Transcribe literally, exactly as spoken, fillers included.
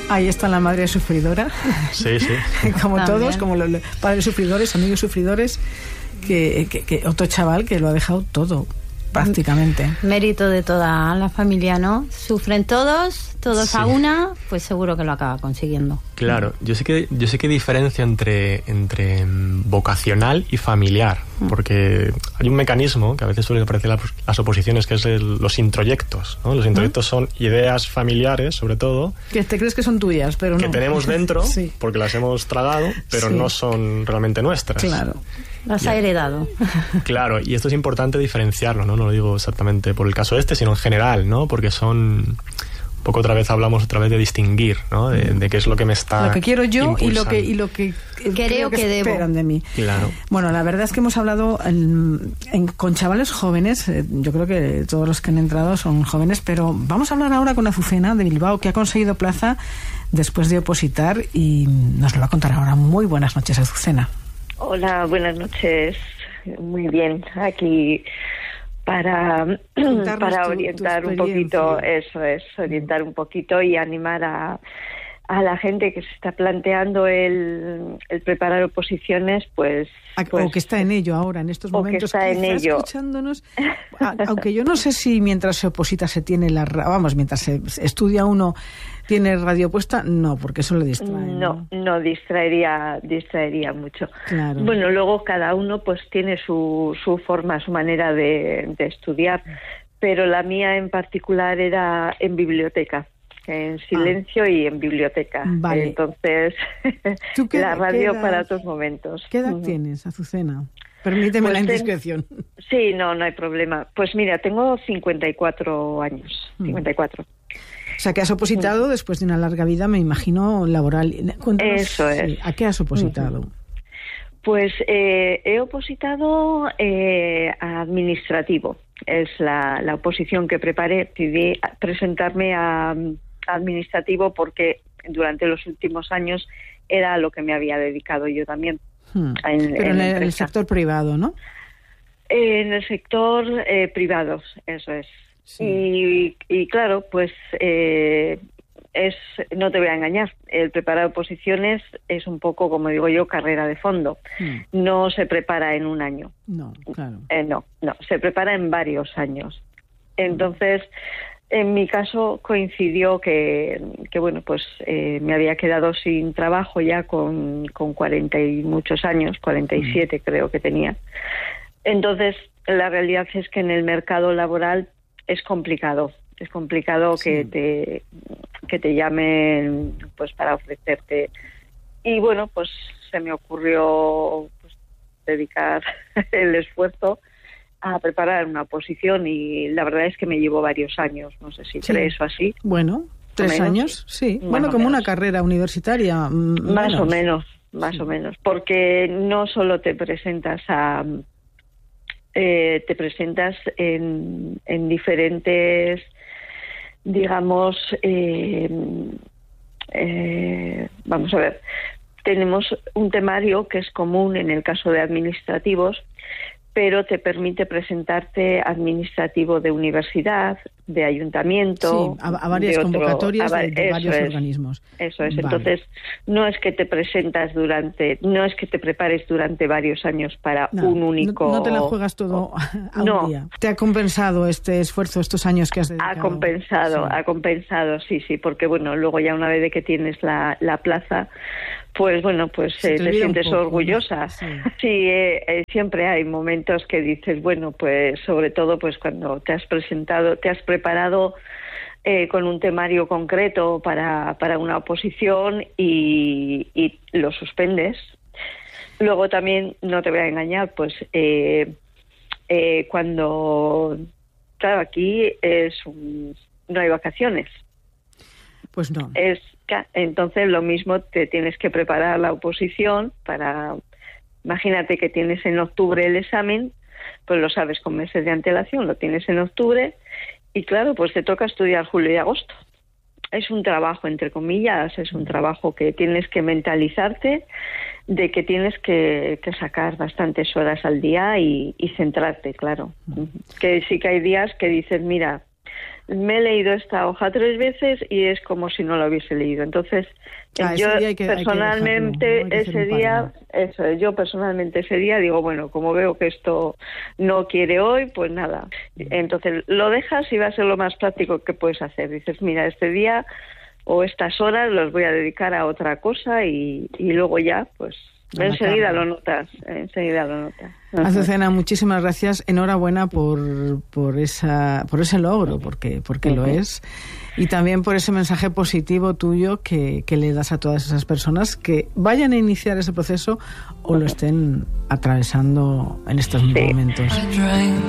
Ahí está la madre sufridora. Sí, sí. Como También. todos, como los padres sufridores, amigos sufridores, que, que, que otro chaval que lo ha dejado todo, prácticamente. Mérito de toda la familia, ¿no? Sufren todos, todos Sí. a una, pues seguro que lo acaba consiguiendo. Claro, yo sé que yo sé que diferencia entre, entre mm, vocacional y familiar, porque hay un mecanismo que a veces suele aparecer en las, las oposiciones, que es el- los introyectos, ¿no? Los introyectos son ideas familiares, sobre todo, Que te crees que son tuyas, pero no. que tenemos dentro, Sí. porque las hemos tragado, pero Sí. no son realmente nuestras. Claro. Las ha heredado. Claro, y esto es importante diferenciarlo, ¿no? No lo digo exactamente por el caso este, sino en general, ¿no? Porque son... Un poco otra vez hablamos otra vez de distinguir, ¿no? De, de qué es lo que me está Lo que quiero yo y lo que y impulsando. lo que eh, Creo que debo. esperan de mí. Claro. Bueno, la verdad es que hemos hablado en- en- con chavales jóvenes. eh, yo creo que todos los que han entrado son jóvenes, pero vamos a hablar ahora con Azucena de Bilbao, que ha conseguido plaza después de opositar y nos lo va a contar ahora. Muy buenas noches, Azucena. Hola, buenas noches. Muy bien, aquí para, Contarnos para tu- orientar tu un poquito, experiencia. eso es, orientar un poquito y animar a, a la gente que se está planteando el, el preparar oposiciones, pues... A- pues o que está en ello ahora, en estos o que momentos. está en quizá ello. escuchándonos. A- aunque yo no sé si mientras se oposita se tiene la... ra- Vamos, mientras se se estudia uno tiene radio puesta, no, porque eso le distrae. No, no distraería, distraería mucho. Claro. Bueno, luego cada uno pues tiene su, su forma, su manera de, de estudiar, pero la mía en particular era en biblioteca, en silencio y en biblioteca. Vale. Entonces, ¿Tú qué- la radio qué edad- para otros momentos. ¿Qué edad Ujú. tienes, Azucena? Permíteme Pues la ten- indiscreción. Sí, no, no hay problema. Pues mira, tengo cincuenta y cuatro años, Mm. cincuenta y cuatro. O sea, que has opositado después de una larga vida, me imagino, laboral. Cuéntanos, Eso es. sí, ¿a qué has opositado? Pues eh, he opositado eh, a administrativo. Es la, la oposición que preparé. Decidí presentarme a, a administrativo porque durante los últimos años era a lo que me había dedicado yo también. Hmm. En- Pero en, en el, empresa. sector privado, ¿no? En el sector eh, privado, eso es. Sí. Y, y claro, pues eh, es, no te voy a engañar, el preparar oposiciones es un poco, como digo yo, carrera de fondo. Hmm. No se prepara en un año. No, claro. Eh, no, no, se prepara en varios años. Entonces, en mi caso coincidió que, que bueno, pues eh, me había quedado sin trabajo ya con, con cuarenta y muchos años, cuarenta y siete creo que tenía. Entonces, la realidad es que en el mercado laboral es complicado. Es complicado Sí. que te que te llamen pues para ofrecerte. Y bueno, pues se me ocurrió pues, dedicar el esfuerzo a preparar una oposición y la verdad es que me llevó varios años. No sé si Sí. crees o así. Bueno, tres menos. años, sí. Más bueno, o como una menos. carrera universitaria. mm, Más menos. o menos, más Sí. o menos. Porque no solo te presentas a... eh, te presentas en, en diferentes, digamos, eh, eh, vamos a ver, tenemos un temario que es común en el caso de administrativos, pero te permite presentarte administrativo de universidad, de ayuntamiento, Sí, a, a varias de otro- convocatorias a va- de, de eso varios es. organismos. Eso es. Vale. Entonces, no es que te presentas durante, no es que te prepares durante varios años para No, un único. No, no te la juegas todo a un No. día. ¿Te ha compensado este esfuerzo, estos años que has dedicado? Ha compensado, Sí. ha compensado, sí, sí, porque bueno, luego ya una vez de que tienes la, la plaza, pues bueno, pues Se eh, te te, olvida un sientes poco, ¿no? orgullosa. Sí. Sí, eh, eh, siempre hay momentos que dices, bueno, pues sobre todo pues cuando te has presentado, te has preparado eh, con un temario concreto para, para una oposición y, y lo suspendes. Luego también, no te voy a engañar, pues eh, eh, cuando, claro, aquí es un- no hay vacaciones. Pues no. Es ca- entonces lo mismo, te tienes que preparar la oposición para, imagínate que tienes en octubre el examen, pues lo sabes con meses de antelación, lo tienes en octubre y claro, pues te toca estudiar julio y agosto. Es un trabajo, entre comillas, es un trabajo que tienes que mentalizarte de que tienes que, que sacar bastantes horas al día y, y centrarte, claro. Que sí que hay días que dices, mira, me he leído esta hoja tres veces y es como si no la hubiese leído. Entonces, ah, yo que, personalmente hay que dejarlo, ese día, eso, yo personalmente ese día digo, bueno, como veo que esto no quiere hoy, pues nada. Entonces lo dejas y va a ser lo más práctico que puedes hacer. Dices, mira, este día o estas horas los voy a dedicar a otra cosa y, y luego ya, pues enseguida lo notas, enseguida lo notas. Azucena, muchísimas gracias. Enhorabuena por por esa por ese logro, porque porque uh-huh. lo es, y también por ese mensaje positivo tuyo que, que le das a todas esas personas que vayan a iniciar ese proceso o lo estén atravesando en estos sí. momentos.